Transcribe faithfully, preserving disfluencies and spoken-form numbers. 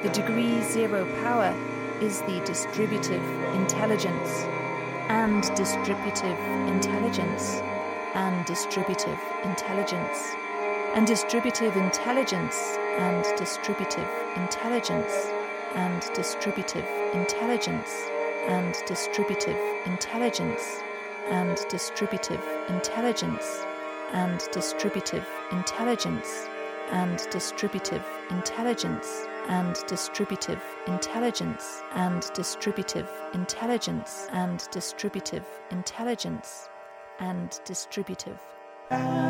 The degree zero power is the distributive intelligence, and distributive intelligence, and distributive intelligence, and distributive intelligence, and distributive intelligence, and distributive intelligence, and distributive intelligence, and distributive intelligence, and distributive intelligence, and distributive intelligence, and distributive intelligence, and distributive intelligence, and distributive intelligence, and distributive